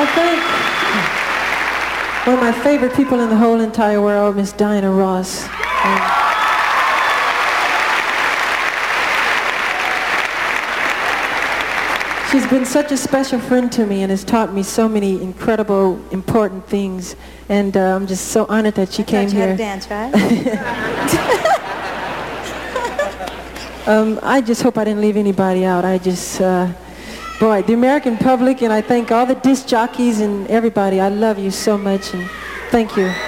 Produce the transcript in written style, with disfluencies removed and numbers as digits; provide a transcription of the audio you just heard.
thank one of my favorite people in the whole entire world, Miss Diana Ross. She's been such a special friend to me and has taught me so many incredible, important things. And I'm just so honored that she came here. You had to dance, right? I just hope I didn't leave anybody out. I just, boy, the American public, and I thank all the disc jockeys and everybody. I love you so much, and thank you.